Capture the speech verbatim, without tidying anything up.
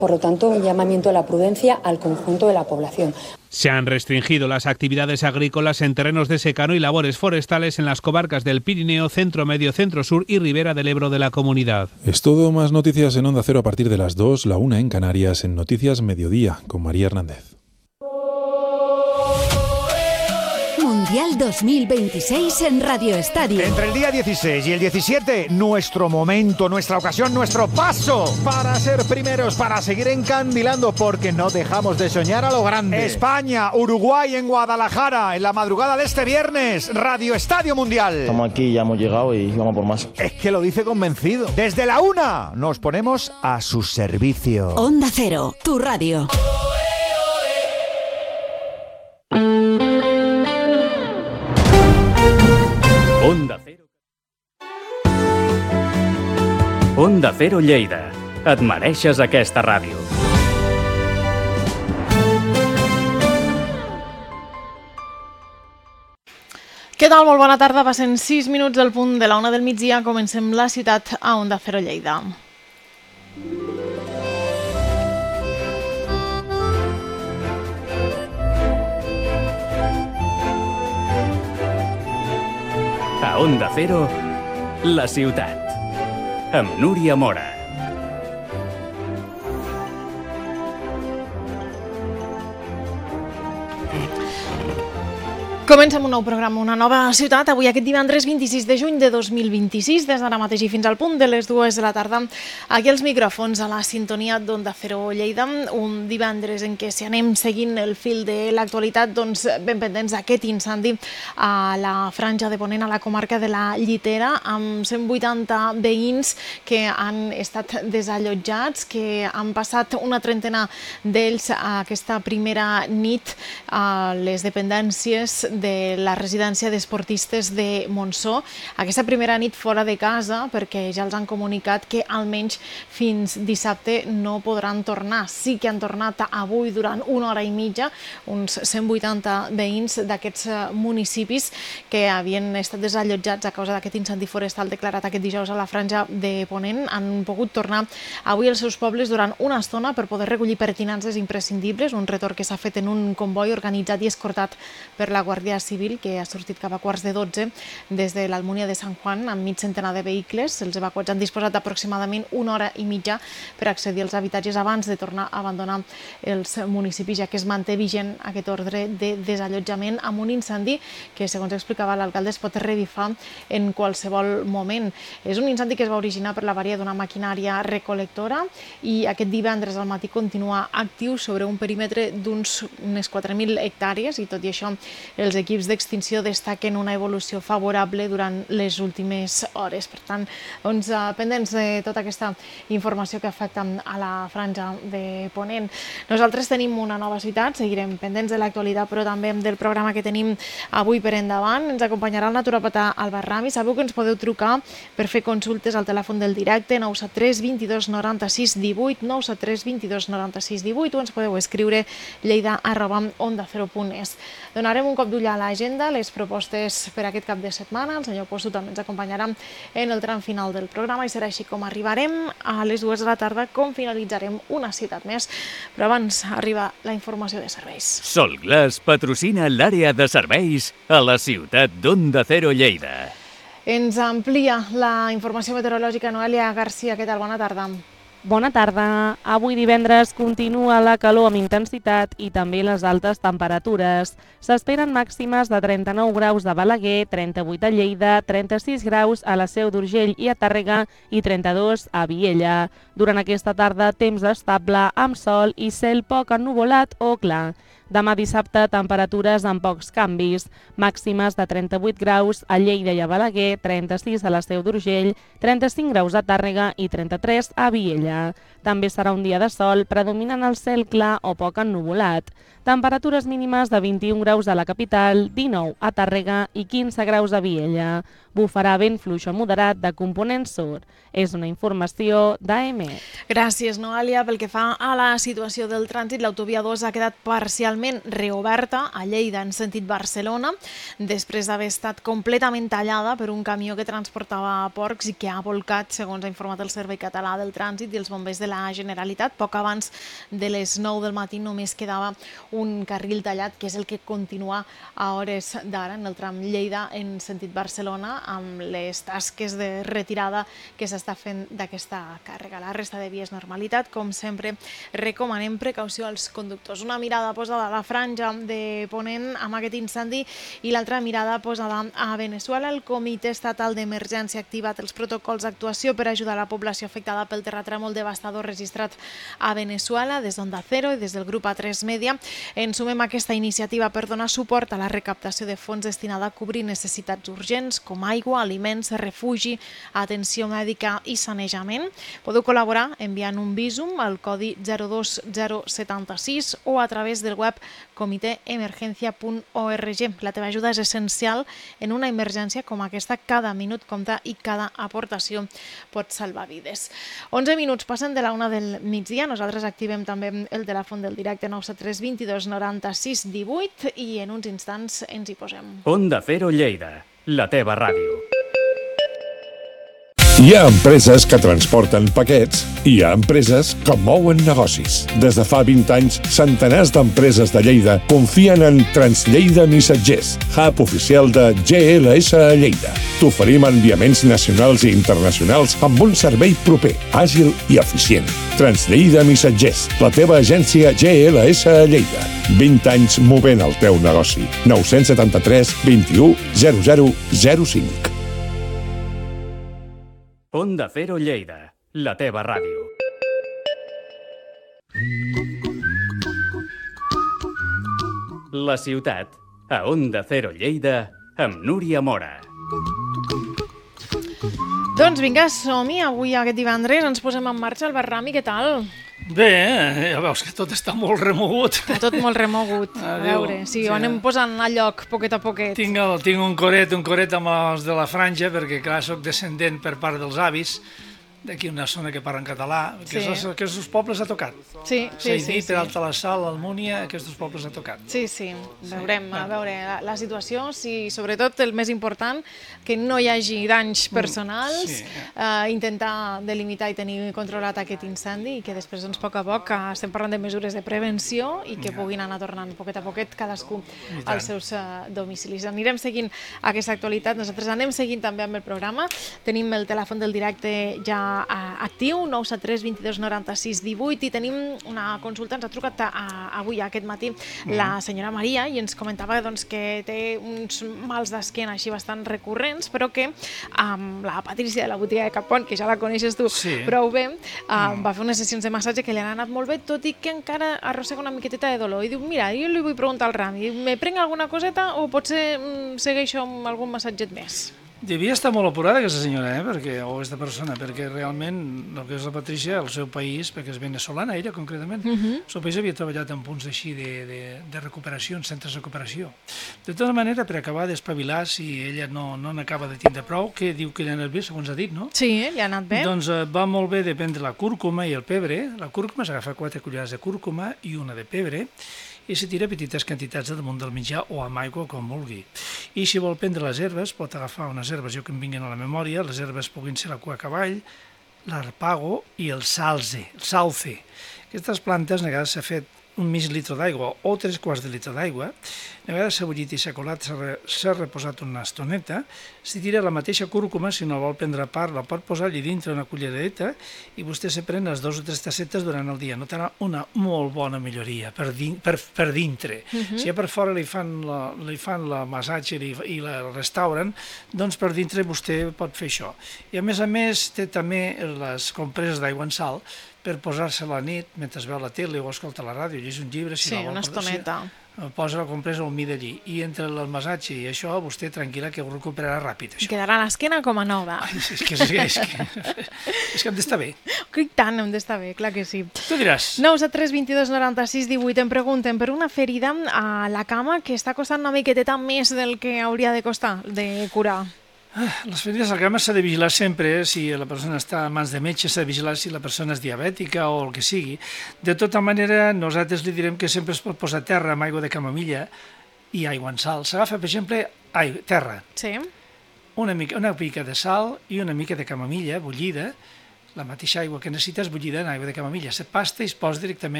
Por lo tanto, un llamamiento a la prudencia al conjunto de la población. Se han restringido las actividades agrícolas en terrenos de secano y labores forestales en las comarcas del Pirineo, Centro, Medio, Centro Sur y Ribera del Ebro de la Comunidad. Es todo, más noticias en Onda Cero a partir de las dos, la una en Canarias, en Noticias Mediodía, con María Hernández. Mundial dos mil veintiséis en Radio Estadio. Entre el día dieciséis y el diecisiete, nuestro momento, nuestra ocasión, nuestro paso para ser primeros, para seguir encandilando, porque no dejamos de soñar a lo grande. España, Uruguay en Guadalajara, en la madrugada de este viernes, Radio Estadio Mundial. Estamos aquí, ya hemos llegado y vamos por más. Es que lo dice convencido. Desde la una nos ponemos a su servicio. Onda Cero, tu radio. Onda Cero. Onda Cero Lleida. Et mereixes aquesta ràdio. Què tal? Molt bona tarda. Passen sis minuts del punt de la una del migdia. Comencem la ciutat a Onda Cero Lleida. A Onda Cero, la ciutat. Amb Núria Mora. Comencem un nou programa, una nova ciutat. Avui aquest divendres vint-i-sis de juny de dos mil vint-i-sis, des d'ara mateix i fins al punt de les dues de la tarda, aquí els micròfons a la sintonia d'Onda Cero Lleida. Un divendres en què, si anem seguint el fil de l'actualitat, doncs ben pendents d'aquest incendi a la franja de Ponent, a la comarca de la Llitera, amb cent vuitanta veïns que han estat desallotjats, que han passat una trentena d'ells aquesta primera nit a les dependències de la residència d'esportistes de Montsó. Aquesta primera nit fora de casa, perquè ja els han comunicat que almenys fins dissabte no podran tornar. Sí que han tornat avui durant una hora i mitja, uns cent vuitanta veïns d'aquests municipis que havien estat desallotjats a causa d'aquest incendi forestal declarat aquest dijous a la franja de Ponent. Han pogut tornar avui als seus pobles durant una estona per poder recollir pertinences imprescindibles, un retorn que s'ha fet en un comboi organitzat i escortat per la Guàrdia Civil, que ha sortit cap a quarts de dotze des de l'Almúnia de Sant Juan, amb mig centenar de vehicles. Els evacuats han disposat aproximadament una hora i mitja per accedir als habitatges abans de tornar a abandonar els municipis, ja que es manté vigent aquest ordre de desallotjament amb un incendi que, segons explicava l'alcalde, es pot revifar en qualsevol moment. És un incendi que es va originar per l'avaria d'una maquinària recolectora i aquest divendres al matí continua actiu sobre un perímetre d'uns unes quatre mil hectàrees, i tot i això els equips d'extinció destaquen una evolució favorable durant les últimes hores. Per tant, doncs, pendents de tota aquesta informació que afecta a la franja de Ponent. Nosaltres tenim una nova ciutat, seguirem pendents de l'actualitat, però també del programa que tenim avui per endavant. Ens acompanyarà el naturòpata Albert Rami. Sabeu que ens podeu trucar per fer consultes al telèfon del directe nou set tres vint dos noranta-sis divuit, nou set tres vint dos noranta-sis divuit, o ens podeu escriure lleida arroba onda cero punt es. Donarem un cop d'ull a l'agenda, les propostes per aquest cap de setmana. El senyor Pozo també ens acompanyarà en el tram final del programa i serà així com arribarem a les dues de la tarda, com finalitzarem una ciutat més. Però abans arriba la informació de serveis. Solglass patrocina l'àrea de serveis a la ciutat d'Onda Cero Lleida. Ens amplia la informació meteorològica Noelia Garcia. Què tal? Bona tarda. Bona tarda. Avui divendres continua la calor amb intensitat i també les altes temperatures. S'esperen màximes de trenta-nou graus a Balaguer, trenta-vuit a Lleida, trenta-sis graus a la Seu d'Urgell i a Tàrrega i trenta-dos a Viella. Durant aquesta tarda, temps estable amb sol i cel poc ennuvolat o clar. Demà dissabte, temperatures amb pocs canvis. Màximes de trenta-vuit graus a Lleida i a Balaguer, trenta-sis a la Seu d'Urgell, trenta-cinc graus a Tàrrega i trenta-tres a Viella. També serà un dia de sol, predominant el cel clar o poc ennuvolat. Temperatures mínimes de vint-i-un graus a la capital, dinou a Tàrrega i quinze graus a Viella. Bufarà vent fluix o moderat de component sud. És una informació d'A E M E T. Gràcies, Noelia. Pel que fa a la situació del trànsit, l'autovia dos ha quedat parcialment finalment reoberta a Lleida en sentit Barcelona, després d'haver estat completament tallada per un camió que transportava porcs i que ha volcat, segons ha informat el Servei Català del Trànsit i els bombers de la Generalitat. Poc abans de les nou del matí només quedava un carril tallat, que és el que continua a hores d'ara en el tram Lleida en sentit Barcelona, amb les tasques de retirada que s'està fent d'aquesta càrrega. La resta de vies normalitat, com sempre, recomanem precaució als conductors. Una mirada posada a la franja de Ponent amb aquest incendi i l'altra mirada posada a Veneçuela. El Comitè Estatal d'Emergència ha activat els protocols d'actuació per ajudar la població afectada pel terratrèmol devastador registrat a Veneçuela. Des d'Onda Cero i des del grup A tres Media ens sumem a aquesta iniciativa per donar suport a la recaptació de fons destinada a cobrir necessitats urgents com aigua, aliments, refugi, atenció mèdica i sanejament. Podeu col·laborar enviant un Bizum al codi zero dos zero set sis o a través del web comitè emergència punt org. La teva ajuda és essencial en una emergència com aquesta. Cada minut compta i cada aportació pot salvar vides. onze minuts passen de la una del migdia. Nosaltres activem també el telèfon del directe nou set tres dos dos noranta sis divuit i en uns instants ens hi posem. Onda Cero Lleida, la teva ràdio. Hi ha empreses que transporten paquets i hi ha empreses que mouen negocis. Des de fa vint anys, centenars d'empreses de Lleida confien en Translleida Missatgers, hub oficial de G L S a Lleida. T'oferim enviaments nacionals i internacionals amb un servei proper, àgil i eficient. Translleida Missatgers, la teva agència G L S a Lleida. vint anys movent el teu negoci. nou set tres, vint u, zero zero zero cinc. Onda Cero Lleida, la teva ràdio. La ciutat, a Onda Cero Lleida, amb Núria Mora. Doncs vinga, som-hi. Avui, aquest divendres, ens posem en marxa. Albert Rami, què tal? Bé, ja veus que tot està molt remogut. Està tot molt remogut. A veure, sí, ho anem posant a lloc, poquet a poquet. Tinc, el, tinc un coret, un coret amb els de la franja, perquè clar, soc descendent per part dels avis, d'aquí una zona que parla en català, que sí. és, aquests pobles ha tocat. Sí, sí, sí. sí, sí. Peralta la Sal, Almúnia, aquests pobles ha tocat. Sí, sí, veurem, sí. a veure la, la situació, sí, sobretot el més important, que no hi hagi danys personals, sí. eh, intentar delimitar i tenir controlat aquest incendi i que després, doncs, a poc a poc, eh, estem parlant de mesures de prevenció i que ja. puguin anar tornant poquet a poquet cadascú als seus eh, domicilis. Anirem seguint aquesta actualitat, nosaltres anem seguint també amb el programa, tenim el telèfon del directe ja actiu, nou set tres dos dos noranta sis divuit, i tenim una consulta. Ens ha trucat a, a, avui, aquest matí, mm. la senyora Maria, i ens comentava doncs, que té uns mals d'esquena així bastant recurrents, però que amb la Patrícia de la botiga de Capon, que ja la coneixes tu sí. prou bé, mm. va fer unes sessions de massatge que li han anat molt bé, tot i que encara arrossega una miqueteta de dolor. I diu, mira, jo li vull preguntar al Rami, me prenc alguna coseta o potser mm, segueixo amb algun massatget més? Devia estar molt apurada aquesta senyora, eh? perquè, o aquesta persona, perquè realment el que és la Patrícia, el seu país, perquè és veneçolana, ella concretament, uh -huh. el seu país havia treballat en punts així de, de, de recuperació, en centres de recuperació. De tota manera, per acabar d'espavilar, si ella no no n'acaba de tindre prou, que diu que li ha anat bé, segons ha dit, no? Sí, li ha anat bé. Doncs eh, va molt bé de prendre la cúrcuma i el pebre. La cúrcuma s'agafa quatre cullerades de cúrcuma i una de pebre, i se tira petites quantitats de damunt del menjar o amb aigua, com vulgui. I si vol prendre les herbes, pot agafar unes herbes, jo que em vinguin a la memòria, les herbes puguin ser la cua cavall, l'arpago i el salze, el salce. Aquestes plantes, a vegades s'ha fet un mig litre d'aigua o tres quarts de litre d'aigua, a vegades s'ha bullit i s'ha colat, s'ha reposat una estoneta, s'hi tira la mateixa cúrcuma, si no vol prendre part, la pot posar allà dintre una culleradeta i vostè se pren les dues o tres tassetes durant el dia. Notarà una molt bona milloria per, din, per, per dintre. Uh -huh. Si ja per fora li fan la, li fan la massatge i, i la restauren, doncs per dintre vostè pot fer això. I a més a més té també les compreses d'aigua en sal, per posar-se a la nit, mentre veu la tele o escolta la ràdio, llegeix un llibre... Si sí, no vol, una estoneta. Posa la compresa al mig allí. I entre el massatge i això, vostè tranquil·la que ho recuperarà ràpid. Això. Quedarà l'esquena com a nova. Ai, és, que, és, que, és, que, és que hem d'estar bé. Que tant, hem d'estar bé, clar que sí. Tu diràs. nou set tres dos dos noranta sis divuit, em pregunten per una ferida a la cama que està costant una miqueteta més del que hauria de costar de curar. Les ferides al cama s'ha de vigilar sempre, si la persona està en mans de metge, s'ha de vigilar si la persona és diabètica o el que sigui. De tota manera, nosaltres li direm que sempre es pot posar terra amb aigua de camamilla i aigua en sal. S'agafa, per exemple, aigua, terra, Sí. una, mica, una mica de sal i una mica de camamilla bullida, la mateixa aigua que necessites bullida en aigua de camamilla. Se pasta i es posa directament